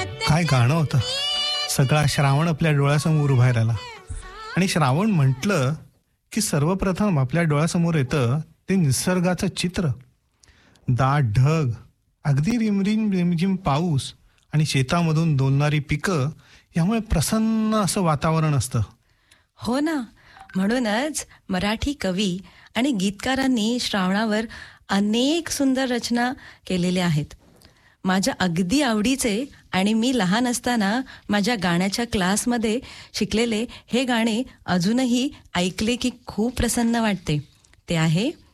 काय गाणं होतं. सगळा श्रावण आपल्या डोळ्यासमोर उभा राहिला. आणि श्रावण म्हटलं की सर्वप्रथम आपल्या डोळ्यासमोर येतं ते निसर्गाचं चित्र. दाट ढग, अगदी रिमरिम रिमझिम पाऊस आणि शेतामधून दोलणारी पिकं, यामुळे प्रसन्न असं वातावरण असतं. हो ना, म्हणूनच मराठी कवी आणि गीतकारांनी श्रावणावर अनेक सुंदर रचना केलेल्या आहेत. माझ्या अगदी आवडीचे आणि मी लहान असताना माझ्या गाण्याच्या क्लासमध्ये शिकलेले हे गाणे अजूनही ऐकले की खूप प्रसन्न वाटते. ते आहे